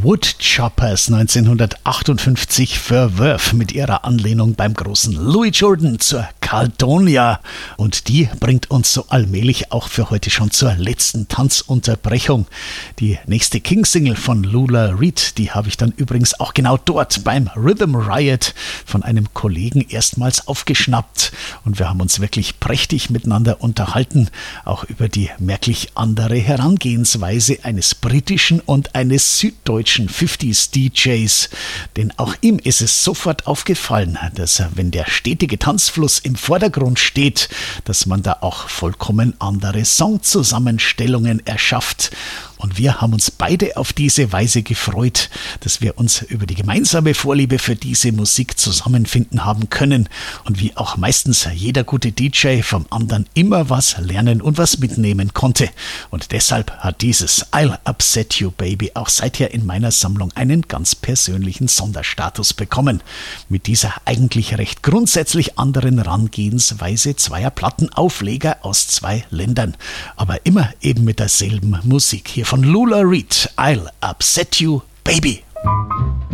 Woodchoppers 1958 Verve mit ihrer Anlehnung beim großen Louis Jordan zur Caledonia. Und die bringt uns so allmählich auch für heute schon zur letzten Tanzunterbrechung. Die nächste King-Single von Lula Reed, die habe ich dann übrigens auch genau dort beim Rhythm Riot von einem Kollegen erstmals aufgeschnappt. Und wir haben uns wirklich prächtig miteinander unterhalten, auch über die merklich andere Herangehensweise eines britischen und eines süddeutschen 50s DJs. Denn auch ihm ist es sofort aufgefallen, dass wenn der stetige Tanzfluss im Vordergrund steht, dass man da auch vollkommen andere Songzusammenstellungen erschafft. Und wir haben uns beide auf diese Weise gefreut, dass wir uns über die gemeinsame Vorliebe für diese Musik zusammenfinden haben können und wie auch meistens jeder gute DJ vom anderen immer was lernen und was mitnehmen konnte. Und deshalb hat dieses I'll Upset You Baby auch seither in meiner Sammlung einen ganz persönlichen Sonderstatus bekommen. Mit dieser eigentlich recht grundsätzlich anderen Herangehensweise zweier Plattenaufleger aus zwei Ländern, aber immer eben mit derselben Musik. Hier von Lula Reed, I'll Upset You Baby.